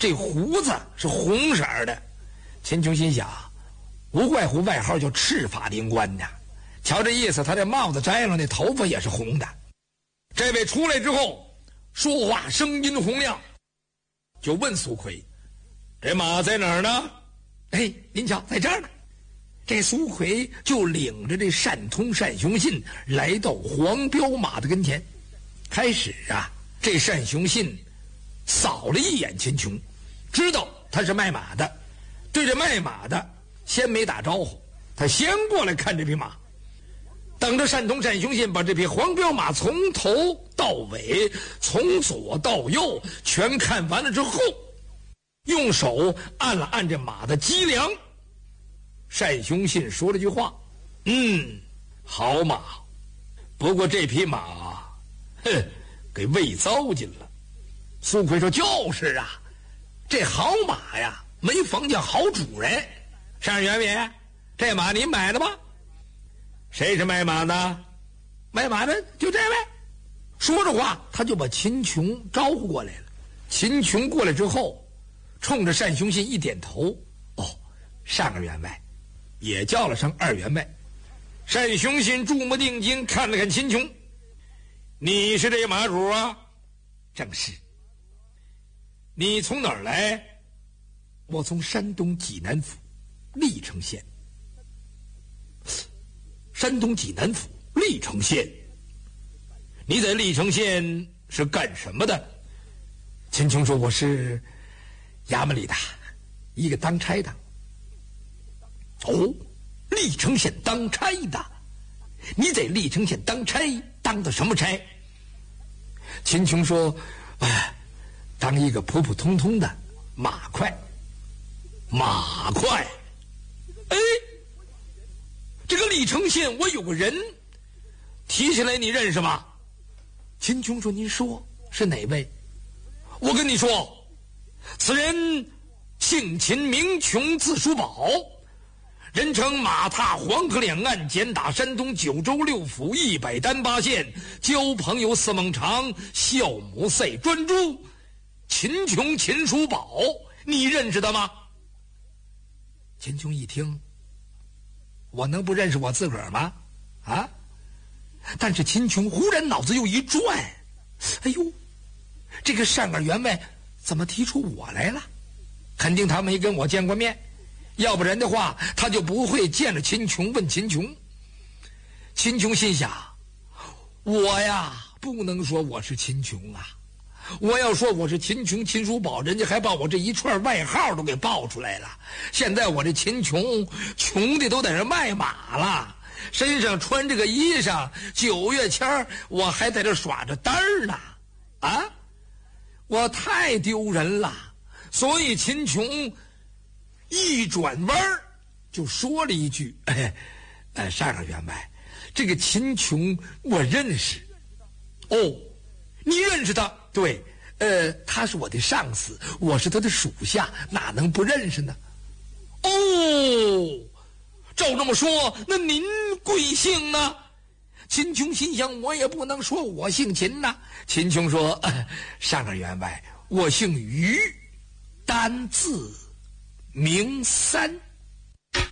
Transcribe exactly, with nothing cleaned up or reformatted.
这胡子是红色的。秦琼心想，无怪乎外号叫赤发灵官呢。瞧这意思，他这帽子摘了，那头发也是红的。这位出来之后，说话声音洪亮，就问苏奎：“这马在哪儿呢？”哎，您瞧，在这儿呢。这苏奎就领着这单通、单雄信来到黄骠马的跟前。开始啊，这单雄信扫了一眼秦琼，知道他是卖马的，对这卖马的先没打招呼，他先过来看这匹马。等着单通、单雄信把这匹黄骠马从头到尾，从左到右全看完了之后，用手按了按这马的脊梁。单雄信说了句话：“嗯，好马，不过这匹马，哼，给喂糟践了。”苏奎说：“就是啊，这好马呀，没逢见好主人。单元伟，这马您买的吧？”“谁是卖马的？”“卖马的就这位。”说着话，他就把秦琼招呼过来了。秦琼过来之后，冲着单雄信一点头：“哦，单二员外。”也叫了声二员外。单雄信注目定睛看了看秦琼：“你是这马主啊？”“正是。”“你从哪儿来？”“我从山东济南府历城县。”“山东济南府历城县？你在历城县是干什么的？”秦琼说：“我是衙门里的一个当差的。”“哦，历城县当差的，你在历城县当差，当的什么差？”秦琼说：“哎，当一个普普通通的马快。”“马快？哎，这个历城县我有个人提起来，你认识吗？”秦琼说：“您说是哪位？”“我跟你说，此人姓秦名琼，字叔宝，人称马踏黄河两岸，简打山东九州六府一百单八县，交朋友似孟尝，孝母赛专诸。秦琼，秦叔宝，你认识他吗？”秦琼一听，我能不认识我自个儿吗？啊！但是秦琼忽然脑子又一转，哎呦，这个单二员外怎么提出我来了？肯定他没跟我见过面，要不然的话他就不会见了秦琼问秦琼。秦琼心想，我呀不能说我是秦琼啊，我要说我是秦琼秦叔宝，人家还把我这一串外号都给报出来了。现在我这秦琼穷的都在这卖马了，身上穿这个衣裳，九月签我还在这耍着单儿呢，啊，我太丢人了。所以秦琼一转弯就说了一句：“哎，呃，单二员外，这个秦琼我认识。”“哦，你认识他？”“对，呃，他是我的上司，我是他的属下，哪能不认识呢？”“哦，照这么说，那您贵姓呢？”秦琼心想，我也不能说我姓秦呐。秦琼说：“呃，单二员外，我姓于，单字名三。”